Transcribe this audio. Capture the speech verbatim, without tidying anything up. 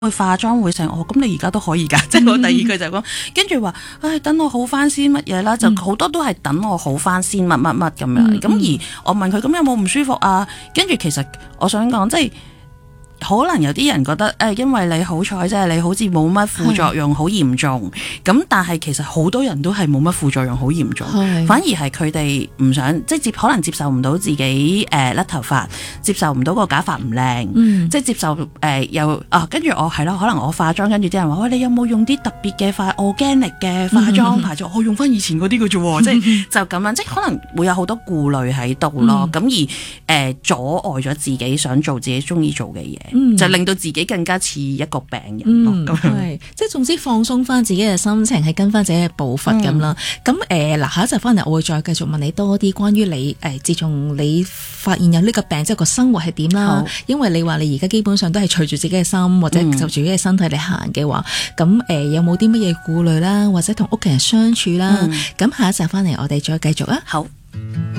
會化妝會成哦，咁你而家都可以㗎，即係我第二句就係講，跟住話，唉，等我好翻先乜嘢啦，就好多都係等我好翻先乜乜乜咁樣，咁、嗯、而我問佢咁有冇唔舒服啊？跟住其實我想講即係。可能有啲人覺得誒、哎，因為你好彩即係你好似冇乜副作用好嚴重，咁但係其實好多人都係冇乜副作用好嚴重，反而係佢哋唔想即係接可能接受唔到自己誒甩、呃、頭髮，接受唔到個假髮唔靚，嗯、即係接受誒、呃、又啊跟住我係咯，可能我化妝跟住啲人話喂，你有冇用啲特別嘅化 organic 嘅化妝牌子？我、嗯哦、用翻以前嗰啲嘅啫喎，即係就咁樣，即係可能會有好多顧慮喺度咯，咁、嗯、而誒、呃、阻礙咗自己想做自己中意做嘅嘢。嗯、就令到自己更加似一個病人咯，咁、嗯、 係即係總之放鬆翻自己嘅心情，係跟翻自己嘅步伐咁啦。咁誒嗱，下一集翻嚟我會再繼續問你多啲關於你誒、呃，自從你發現有呢個病之後個生活係點啦。因為你話你而家基本上都係隨住自己嘅心或者就住自己嘅身體嚟行嘅話，咁、嗯、誒、呃、有冇啲乜嘢顧慮啦，或者同屋企人相處啦？咁、嗯、下一集翻嚟我哋再繼續啊。 好。